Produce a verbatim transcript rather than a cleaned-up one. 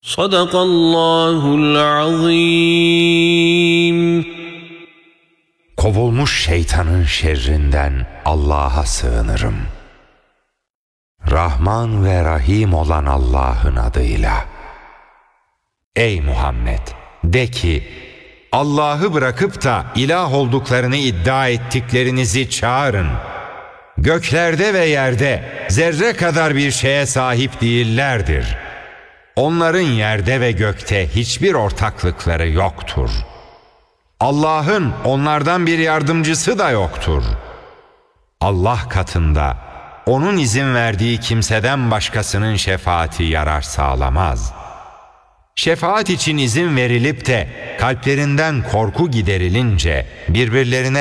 Sadakallahul azim. Kovulmuş şeytanın şerrinden Allah'a sığınırım. Rahman ve Rahim olan Allah'ın adıyla. Ey Muhammed! De ki, Allah'ı bırakıp da ilah olduklarını iddia ettiklerinizi çağırın. Göklerde ve yerde zerre kadar bir şeye sahip değillerdir. Onların yerde ve gökte hiçbir ortaklıkları yoktur. Allah'ın onlardan bir yardımcısı da yoktur. Allah katında onun izin verdiği kimseden başkasının şefaati yarar sağlamaz. Şefaat için izin verilip de kalplerinden korku giderilince birbirlerine